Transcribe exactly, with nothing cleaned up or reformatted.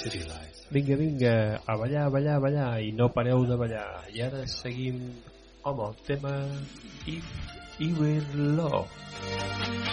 Vinga, vinga, a ballar, a ballar, a ballar, i no pareu de ballar. I ara seguim, home, el tema If You Were Love.